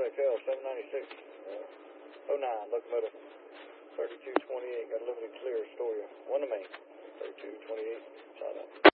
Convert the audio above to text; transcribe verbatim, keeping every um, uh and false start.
X L, seven ninety-six. Uh, oh nine, locomotive. thirty-two twenty-eight, got a limited clear, Astoria. One to main. thirty-two twenty-eight, shot up.